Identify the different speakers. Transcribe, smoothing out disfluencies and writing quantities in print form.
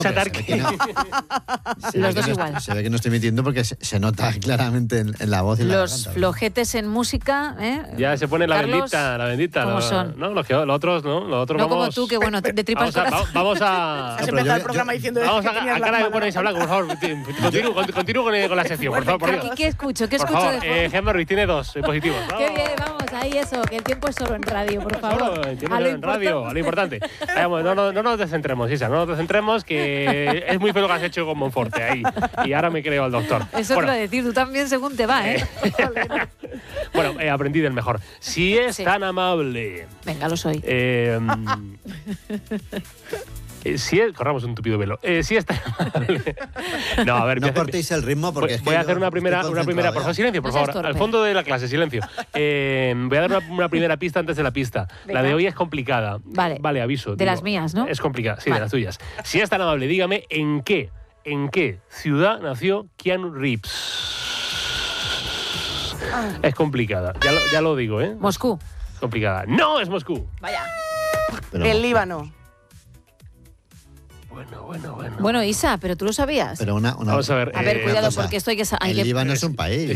Speaker 1: Los dos igual.
Speaker 2: Se ve que no estoy mintiendo porque se nota claramente en la voz y en la
Speaker 1: Los
Speaker 2: garganta.
Speaker 1: flojetes en música, ¿eh?
Speaker 3: Ya se pone
Speaker 1: Carlos,
Speaker 3: la bendita.
Speaker 1: ¿cómo son?
Speaker 3: No, los otros, ¿no? Los otros
Speaker 1: No
Speaker 3: vamos...
Speaker 1: como tú, que bueno, de tripas
Speaker 3: Vamos a...
Speaker 4: Has empezado el programa diciendo
Speaker 3: Vamos
Speaker 4: que
Speaker 3: a
Speaker 4: tenías la
Speaker 3: cara que
Speaker 4: mano.
Speaker 3: ponéis a hablar, por favor. Continúo con la sección, por favor. Por Dios.
Speaker 1: ¿Qué escucho? ¿Qué
Speaker 3: Por
Speaker 1: escucho
Speaker 3: favor,
Speaker 1: de fondo?
Speaker 3: Gemma Ruiz tiene 2 positivos.
Speaker 1: Qué bien, vamos, ahí eso, que el tiempo es solo en radio, por favor.
Speaker 3: Solo, entiendo, en radio, a lo importante. Vamos, no nos descentremos, Isa, no nos descentremos, que es muy feo lo que has hecho con Monforte ahí. Y ahora me creo al doctor.
Speaker 1: Eso te iba a decir, tú también según te va, ¿eh?
Speaker 3: Bueno, aprendí del mejor. Si es tan amable.
Speaker 1: Venga, lo soy.
Speaker 3: Corramos un tupido velo. Si es tan amable. No, a ver,
Speaker 2: No cortéis el ritmo porque
Speaker 3: voy a hacer una primera. Por favor, silencio, por favor. Al fondo de la clase, silencio. Voy a dar una primera pista antes de la pista.
Speaker 1: Venga.
Speaker 3: La de hoy es complicada.
Speaker 1: Vale,
Speaker 3: aviso.
Speaker 1: De las mías, ¿no?
Speaker 3: Es complicada, sí,
Speaker 1: Vale.
Speaker 3: de las tuyas. Si es tan amable, dígame en qué ciudad nació Keanu Reeves. Es complicada, ya lo digo, ¿eh?
Speaker 1: Moscú.
Speaker 3: Complicada. ¡No es Moscú!
Speaker 4: Vaya.
Speaker 2: Pero-
Speaker 4: El Líbano.
Speaker 3: Bueno.
Speaker 1: Bueno, Isa, pero tú lo sabías.
Speaker 2: Pero una
Speaker 3: Vamos a ver.
Speaker 1: A ver, cuidado,
Speaker 2: cosa.
Speaker 1: porque esto hay que...
Speaker 2: El Líbano es un país.